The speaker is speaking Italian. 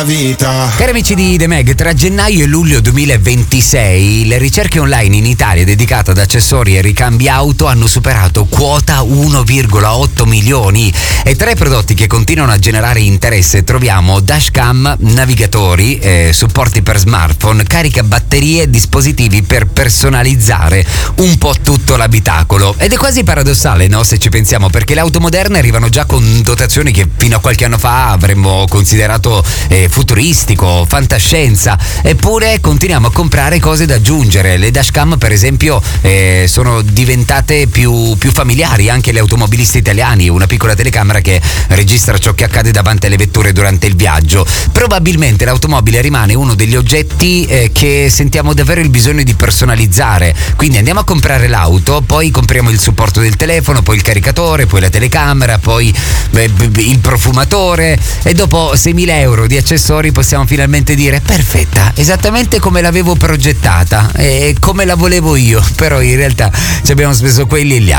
vita. Cari amici di The Meg, tra gennaio e luglio 2026 le ricerche online in Italia dedicate ad accessori e ricambi auto hanno superato quota 1,8 milioni e tra i prodotti che continuano a generare interesse troviamo dashcam, navigatori, supporti per smartphone, caricabatterie e dispositivi per personalizzare un po' tutto l'abitacolo. Ed è quasi paradossale, no? Se ci pensiamo, perché le auto moderne arrivano già con dotazioni che fino a qualche anno fa avremmo considerato futuristico, fantascienza, eppure continuiamo a comprare cose da aggiungere. Le dashcam per esempio sono diventate più familiari anche agli automobilisti italiani, una piccola telecamera che registra ciò che accade davanti alle vetture durante il viaggio. Probabilmente l'automobile rimane uno degli oggetti che sentiamo davvero il bisogno di personalizzare, quindi andiamo a comprare l'auto, poi compriamo il supporto del telefono, poi il caricatore, poi la telecamera, poi il profumatore e dopo 6.000 euro di accessori possiamo finalmente dire perfetta, esattamente come l'avevo progettata e come la volevo io, però in realtà ci abbiamo speso quelli e gli altri.